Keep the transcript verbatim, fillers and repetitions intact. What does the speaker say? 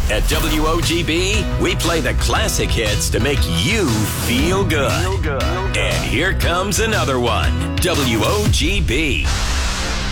At W O G B, we play the classic hits to make you feel good. Feel good. And here comes another one. W O G B.